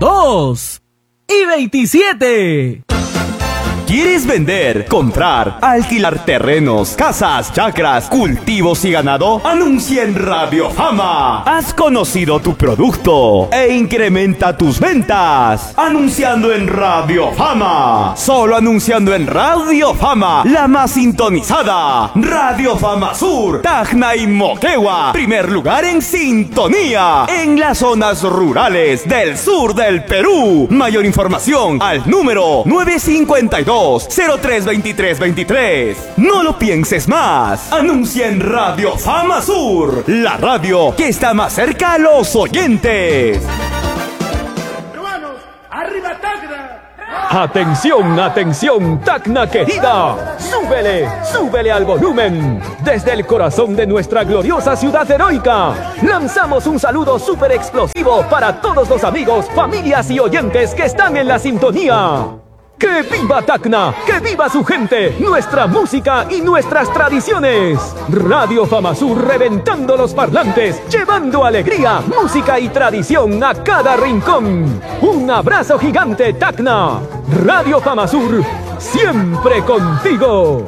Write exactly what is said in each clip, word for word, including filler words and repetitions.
dos y veintisiete. ¿Quieres vender, comprar, alquilar terrenos, casas, chacras, cultivos y ganado? Anuncia en Radio Fama. Has conocido tu producto e incrementa tus ventas. Anunciando en Radio Fama. Solo anunciando en Radio Fama, la más sintonizada. Radio Fama Sur, Tacna y Moquegua. Primer lugar en sintonía en las zonas rurales del sur del Perú. Mayor información al número nueve cinco dos, cero tres veintitrés veintitrés. No lo pienses más. Anuncia en Radio Fama Sur, la radio que está más cerca a los oyentes. Peruanos, arriba Tacna. Atención, atención, Tacna querida. Súbele, súbele al volumen. Desde el corazón de nuestra gloriosa ciudad heroica, lanzamos un saludo súper explosivo para todos los amigos, familias y oyentes que están en la sintonía. ¡Que viva Tacna! ¡Que viva su gente! ¡Nuestra música y nuestras tradiciones! Radio Fama Sur reventando los parlantes, llevando alegría, música y tradición a cada rincón. ¡Un abrazo gigante, Tacna! Radio Fama Sur, siempre contigo.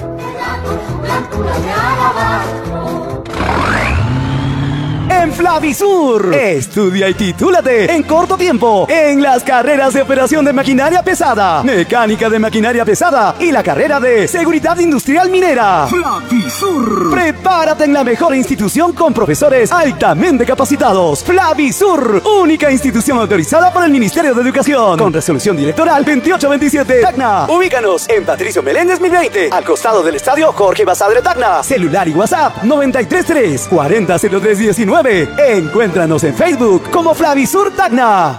En Flavisur, estudia y titúlate en corto tiempo en las carreras de operación de maquinaria pesada, mecánica de maquinaria pesada y la carrera de seguridad industrial minera. Flavisur. Prepárate en la mejor institución con profesores altamente capacitados. Flavisur, única institución autorizada por el Ministerio de Educación, con resolución directoral veintiocho veintisiete. Tacna. Ubícanos en Patricio Meléndez mil veinte, al costado del estadio Jorge Basadre Tacna. Celular y WhatsApp noventa y tres tres, cuarenta cero tres diecinueve. Encuéntranos en Facebook como Flavisur Tacna.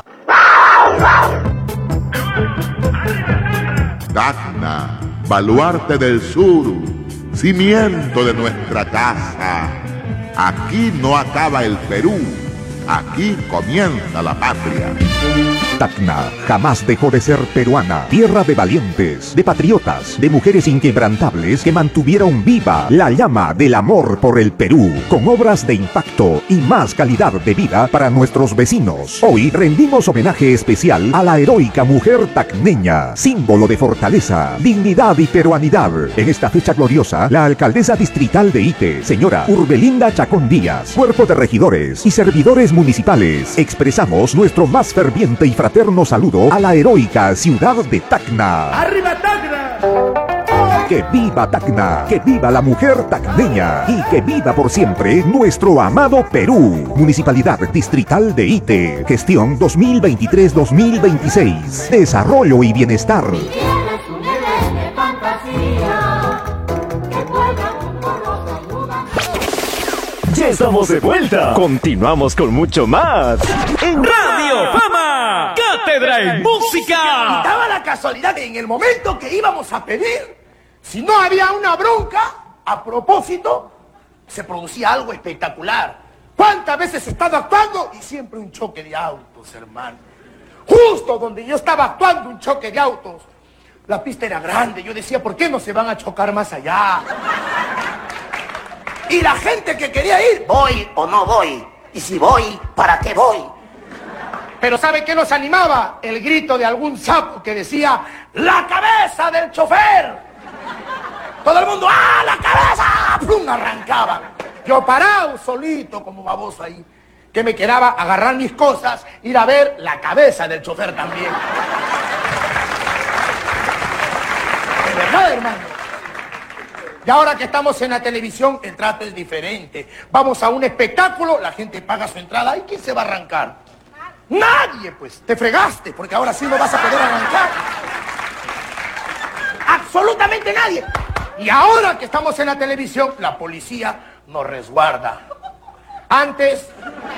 Tacna, baluarte del sur, cimiento de nuestra casa. Aquí no acaba el Perú, aquí comienza la patria. Tacna jamás dejó de ser peruana, tierra de valientes, de patriotas, de mujeres inquebrantables que mantuvieron viva la llama del amor por el Perú, con obras de impacto y más calidad de vida para nuestros vecinos. Hoy rendimos homenaje especial a la heroica mujer tacneña, símbolo de fortaleza, dignidad y peruanidad. En esta fecha gloriosa, la alcaldesa distrital de Ite, señora Urbelinda Chacón Díaz, cuerpo de regidores y servidores municipales, expresamos nuestro más ferviente y fraterno saludo a la heroica ciudad de Tacna. ¡Arriba Tacna! ¡Que viva Tacna! ¡Que viva la mujer tacneña! ¡Y que viva por siempre nuestro amado Perú! Municipalidad Distrital de Ite. Gestión dos mil veintitrés dos mil veintiséis. Desarrollo y bienestar. Ya estamos de vuelta. Continuamos con mucho más en Radio Fama, Cátedra en Música. Y daba la casualidad que en el momento que íbamos a pedir, si no había una bronca, a propósito, se producía algo espectacular. ¿Cuántas veces he estado actuando? Y siempre un choque de autos, hermano. Justo donde yo estaba actuando, un choque de autos. La pista era grande. Yo decía, ¿por qué no se van a chocar más allá? Y la gente que quería ir, voy o no voy. Y si voy, ¿para qué voy? Pero ¿sabe qué nos animaba? El grito de algún sapo que decía, ¡la cabeza del chofer! Todo el mundo, ¡ah, la cabeza! ¡Plum! Arrancaba. Yo parado solito como baboso ahí. Que me quedaba agarrar mis cosas, ir a ver la cabeza del chofer también. De verdad, hermano. Y ahora que estamos en la televisión, el trato es diferente. Vamos a un espectáculo, la gente paga su entrada. ¿Y quién se va a arrancar? Nadie, pues. Te fregaste, porque ahora sí no vas a poder arrancar. Absolutamente nadie. Y ahora que estamos en la televisión, la policía nos resguarda. Antes...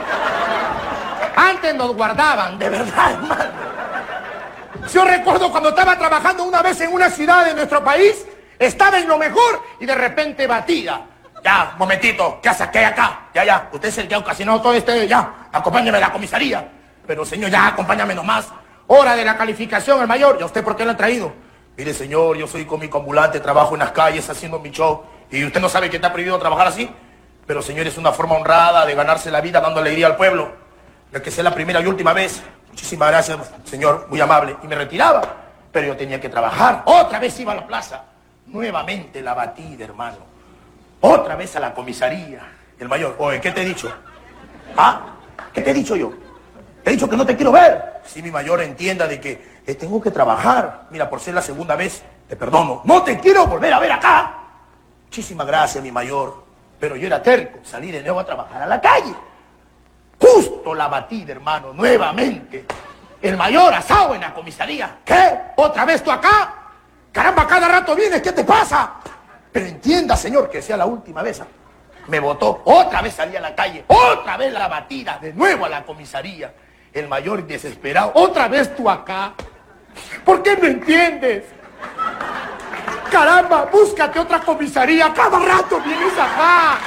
Antes nos guardaban, de verdad, hermano. Yo recuerdo cuando estaba trabajando una vez en una ciudad de nuestro país... Estaba en lo mejor y de repente batida. Ya, un momentito, ¿qué hace? ¿Qué hay acá? Ya, ya, usted es el que ha ocasionado todo este... Ya, acompáñame a la comisaría. Pero señor, ya, acompáñame nomás. Hora de la calificación, el mayor. ¿Y a usted por qué lo han traído? Mire, señor, yo soy cómico ambulante, trabajo en las calles haciendo mi show. ¿Y usted no sabe que está prohibido trabajar así? Pero señor, es una forma honrada de ganarse la vida dando alegría al pueblo. Ya que sea la primera y última vez, muchísimas gracias, señor, muy amable. Y me retiraba, pero yo tenía que trabajar. Otra vez iba a la plaza. Nuevamente la batida, hermano. Otra vez a la comisaría. El mayor, oye, ¿qué te he dicho? ¿Ah? ¿Qué te he dicho yo? Te he dicho que no te quiero ver. Si mi mayor entienda de que eh, tengo que trabajar. Mira, por ser la segunda vez, te perdono. No te quiero volver a ver acá. Muchísimas gracias, mi mayor. Pero yo era terco. Salí de nuevo a trabajar a la calle. Justo la batida, hermano, nuevamente. El mayor asado en la comisaría. ¿Qué? ¿Otra vez tú acá? Caramba, cada rato vienes, ¿qué te pasa? Pero entienda, señor, que sea la última vez. Me votó, otra vez salí a la calle, otra vez la batida, de nuevo a la comisaría. El mayor desesperado, otra vez tú acá. ¿Por qué no entiendes? Caramba, búscate otra comisaría, cada rato vienes acá.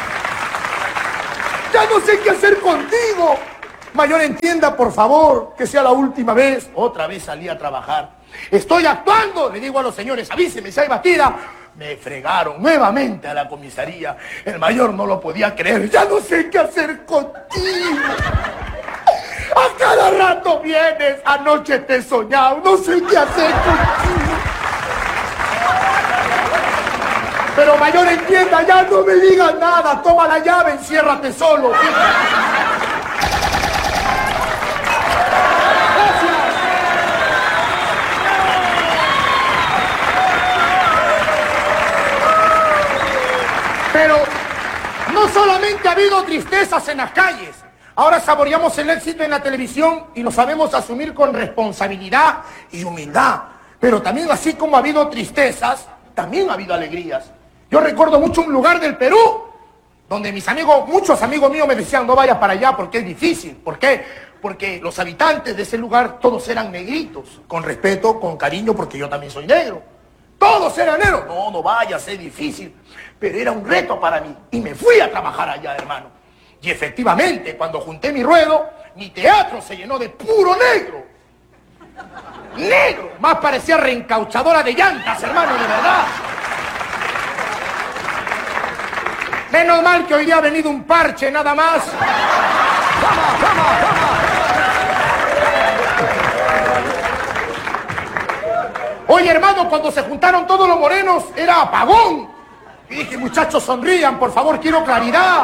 Ya no sé qué hacer contigo. Mayor, entienda, por favor, que sea la última vez. Otra vez salí a trabajar. Estoy actuando, le digo a los señores, avíseme si hay batida. Me fregaron nuevamente a la comisaría. El mayor no lo podía creer. Ya no sé qué hacer contigo. A cada rato vienes. Anoche te he soñado. No sé qué hacer contigo. Pero mayor, entienda, ya no me digas nada. Toma la llave, enciérrate solo. Pero no solamente ha habido tristezas en las calles, ahora saboreamos el éxito en la televisión y lo sabemos asumir con responsabilidad y humildad. Pero también, así como ha habido tristezas, también ha habido alegrías. Yo recuerdo mucho un lugar del Perú donde mis amigos, muchos amigos míos me decían, no vayas para allá porque es difícil. ¿Por qué? Porque los habitantes de ese lugar todos eran negritos, con respeto, con cariño, porque yo también soy negro. Todos eran negros. No, no vayas, es difícil. Pero era un reto para mí. Y me fui a trabajar allá, hermano. Y efectivamente, cuando junté mi ruedo, mi teatro se llenó de puro negro. Negro. Más parecía reencauchadora de llantas, hermano, de verdad. Menos mal que hoy día ha venido un parche, nada más. ¡Vamos, vamos, vamos! Oye, hermano, cuando se juntaron todos los morenos, era apagón. Y dije, muchachos, sonrían, por favor, quiero claridad.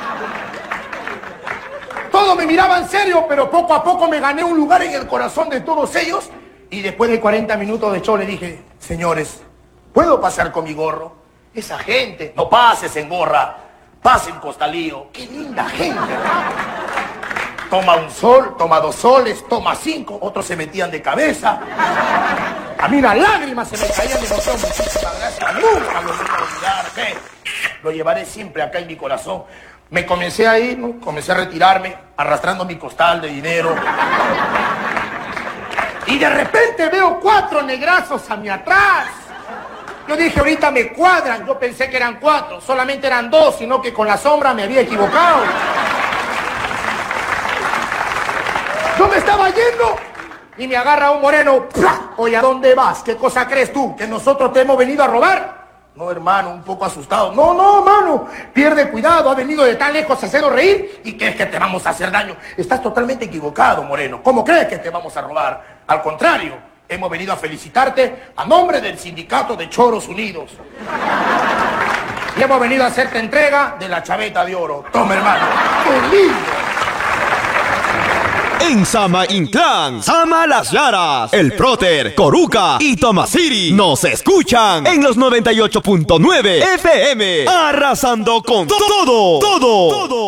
Todos me miraban serio, pero poco a poco me gané un lugar en el corazón de todos ellos. Y después de cuarenta minutos de show le dije, señores, ¿puedo pasar con mi gorro? Esa gente, no pases en gorra, pase en costalío. Qué linda gente, hermano. Toma un sol, toma dos soles, toma cinco, otros se metían de cabeza. A mí las lágrimas se me caían de emoción. Muchísimas gracias. Nunca lo voy a olvidar. ¿Qué? Lo llevaré siempre acá en mi corazón. Me comencé a ir, ¿no? Comencé a retirarme, arrastrando mi costal de dinero. Y de repente veo cuatro negrazos a mi atrás. Yo dije, ahorita me cuadran. Yo pensé que eran cuatro. Solamente eran dos, sino que con la sombra me había equivocado. Yo me estaba yendo y me agarra un moreno. ¡Plah! Oye, ¿a dónde vas? ¿Qué cosa crees tú? ¿Que nosotros te hemos venido a robar? No, hermano, un poco asustado. No, no, hermano, pierde cuidado. Ha venido de tan lejos a hacernos reír y crees que te vamos a hacer daño. Estás totalmente equivocado, moreno. ¿Cómo crees que te vamos a robar? Al contrario, hemos venido a felicitarte a nombre del Sindicato de Choros Unidos. Y hemos venido a hacerte entrega de la chaveta de oro. Toma, hermano. ¡Qué lindo! En Sama Inclán, Sama Las Laras, El Próter, Coruca y Tomasiri nos escuchan en los noventa y ocho punto nueve F M, arrasando con todo, todo, todo.